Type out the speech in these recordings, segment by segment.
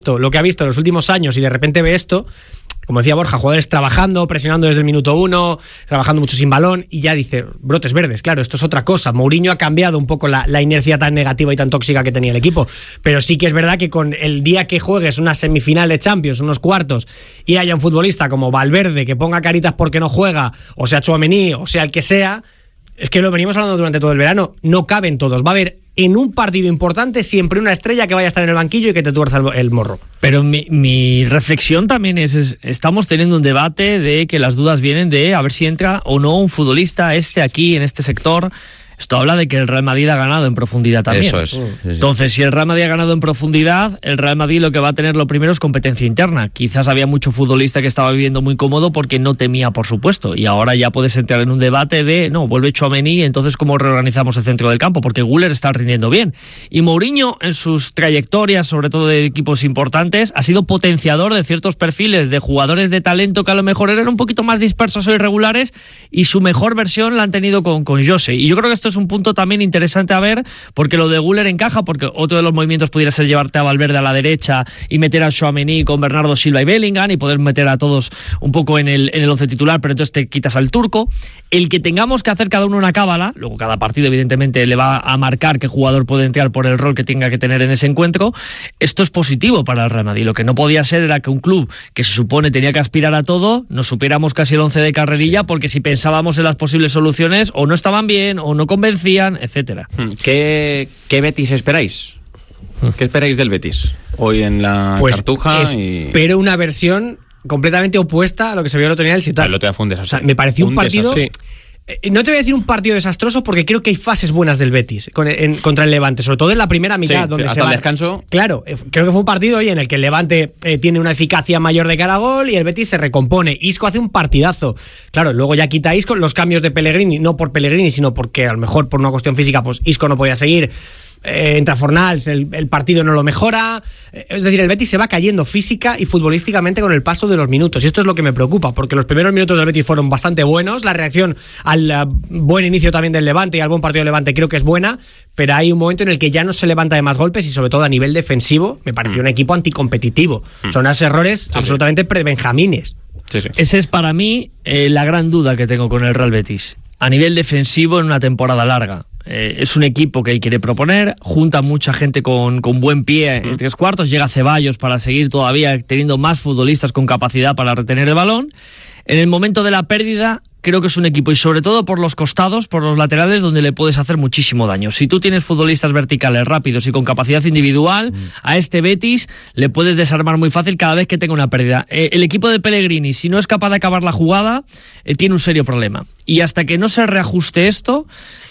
lo que ha visto en los últimos años y de repente ve esto, como decía Borja, jugadores trabajando, presionando desde el minuto 1, trabajando mucho sin balón, y ya dice, brotes verdes, claro, esto es otra cosa. Mourinho ha cambiado un poco la inercia tan negativa y tan tóxica que tenía el equipo, pero sí que es verdad que con el día que juegues una semifinal de Champions, unos cuartos, y haya un futbolista como Valverde que ponga caritas porque no juega, o sea Tchouaméni, o sea el que sea, es que lo venimos hablando durante todo el verano, no caben todos, va a haber en un partido importante siempre una estrella que vaya a estar en el banquillo y que te tuerza el morro. Pero mi reflexión también es, estamos teniendo un debate de que las dudas vienen de a ver si entra o no un futbolista aquí, en este sector. Esto habla de que el Real Madrid ha ganado en profundidad también. Eso es. Sí. Entonces, si el Real Madrid ha ganado en profundidad, el Real Madrid lo que va a tener lo primero es competencia interna. Quizás había mucho futbolista que estaba viviendo muy cómodo porque no temía, por supuesto. Y ahora ya puedes entrar en un debate de, no, vuelve Tchouaméni, entonces ¿cómo reorganizamos el centro del campo? Porque Güler está rindiendo bien. Y Mourinho, en sus trayectorias, sobre todo de equipos importantes, ha sido potenciador de ciertos perfiles de jugadores de talento que a lo mejor eran un poquito más dispersos o irregulares, y su mejor versión la han tenido con Jose. Y yo creo que esto es un punto también interesante a ver, porque lo de Güler encaja, porque otro de los movimientos pudiera ser llevarte a Valverde a la derecha y meter a Tchouaméni con Bernardo Silva y Bellingham y poder meter a todos un poco en el once titular, pero entonces te quitas al turco. El que tengamos que hacer cada uno una cábala, luego cada partido evidentemente le va a marcar qué jugador puede entrar por el rol que tenga que tener en ese encuentro, esto es positivo para el Real Madrid. Lo que no podía ser era que un club que se supone tenía que aspirar a todo, nos supiéramos casi el 11 de carrerilla, porque si pensábamos en las posibles soluciones o no estaban bien o no convencían, etcétera. ¿Qué Betis esperáis? ¿Qué esperáis del Betis hoy en la Cartuja? Pero una versión completamente opuesta a lo que se vio el otro día en el Ciutat. El otro día fue un desastre. O sea, me pareció un partido... Sí. No te voy a decir un partido desastroso, porque creo que hay fases buenas del Betis contra el Levante, sobre todo en la primera mitad, donde hasta el descanso. Claro, creo que fue un partido en el que el Levante tiene una eficacia mayor de cara a gol y el Betis se recompone. Isco hace un partidazo. Claro, luego ya quita Isco los cambios de Pellegrini, no por Pellegrini, sino porque a lo mejor por una cuestión física, pues Isco no podía seguir. Entra Fornals, el partido no lo mejora. Es decir, el Betis se va cayendo física y futbolísticamente con el paso de los minutos, y esto es lo que me preocupa, porque los primeros minutos del Betis fueron bastante buenos. La reacción al buen inicio también del Levante y al buen partido del Levante creo que es buena, pero hay un momento en el que ya no se levanta de más golpes, y sobre todo a nivel defensivo me pareció un equipo anticompetitivo. Son unos errores absolutamente pre-benjamines. Sí. Esa es para mí la gran duda que tengo con el Real Betis a nivel defensivo en una temporada larga. Es un equipo que él quiere proponer, junta mucha gente con buen pie en tres cuartos, llega Ceballos para seguir todavía teniendo más futbolistas con capacidad para retener el balón. En el momento de la pérdida, creo que es un equipo, y sobre todo por los costados, por los laterales, donde le puedes hacer muchísimo daño. Si tú tienes futbolistas verticales rápidos y con capacidad individual, a este Betis le puedes desarmar muy fácil cada vez que tenga una pérdida. El equipo de Pellegrini, si no es capaz de acabar la jugada, tiene un serio problema. Y hasta que no se reajuste esto,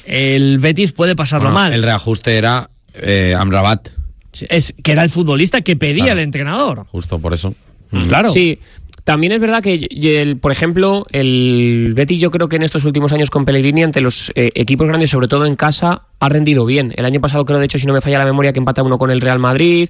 el Betis puede pasarlo mal. El reajuste era Amrabat. Que era el futbolista que pedía el entrenador. Justo por eso. Claro. Sí. También es verdad que, por ejemplo, el Betis, yo creo que en estos últimos años con Pellegrini, ante los equipos grandes, sobre todo en casa, ha rendido bien. El año pasado creo, de hecho, si no me falla la memoria, que empata 1 con el Real Madrid.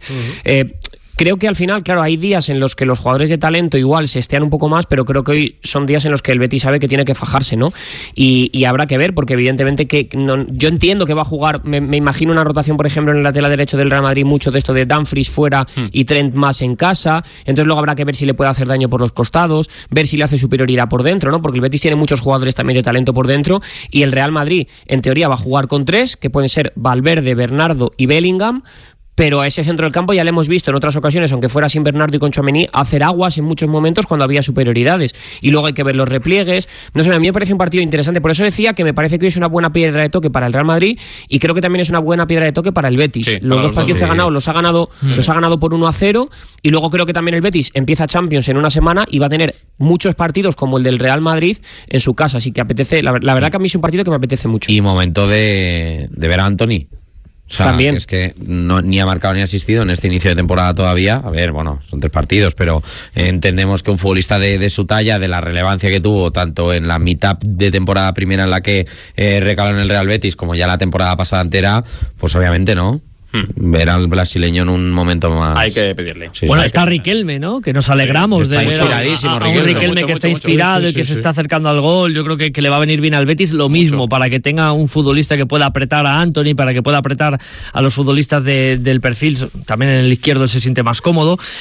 Creo que al final, claro, hay días en los que los jugadores de talento igual se estean un poco más, pero creo que hoy son días en los que el Betis sabe que tiene que fajarse, ¿no? Y habrá que ver, porque evidentemente yo entiendo que va a jugar, me imagino una rotación, por ejemplo, en el lateral derecho del Real Madrid, mucho de esto de Dumfries fuera y Trent más en casa. Entonces luego habrá que ver si le puede hacer daño por los costados, ver si le hace superioridad por dentro, ¿no? Porque el Betis tiene muchos jugadores también de talento por dentro, y el Real Madrid, en teoría, va a jugar con 3, que pueden ser Valverde, Bernardo y Bellingham. Pero a ese centro del campo ya le hemos visto en otras ocasiones, aunque fuera sin Bernardo y con Tchouaméni, hacer aguas en muchos momentos cuando había superioridades. Y luego hay que ver los repliegues. No sé, a mí me parece un partido interesante. Por eso decía que me parece que hoy es una buena piedra de toque para el Real Madrid, y creo que también es una buena piedra de toque para el Betis. Sí, los dos partidos que ha ganado los ha ganado por 1-0. Y luego creo que también el Betis empieza Champions en una semana y va a tener muchos partidos como el del Real Madrid en su casa. Así que apetece. La verdad que a mí es un partido que me apetece mucho. Y momento de ver a Anthony. O sea, también. Es que ni ha marcado ni ha asistido en este inicio de temporada todavía. A ver, bueno, son 3 partidos, pero entendemos que un futbolista de su talla, de la relevancia que tuvo tanto en la mitad de temporada primera en la que recaló en el Real Betis, como ya la temporada pasada entera, pues obviamente no. ver al brasileño en un momento más. Hay que pedirle. Sí, Bueno, sí. está Riquelme, ¿no? Que nos alegramos Está de ver inspiradísimo, a un Riquelme. Riquelme que está Mucho. inspirado y que se está acercando al gol. Yo creo que le va a venir bien al Betis lo mismo, para que tenga un futbolista que pueda apretar a Antony, para que pueda apretar a los futbolistas del perfil. También en el izquierdo él se siente más cómodo.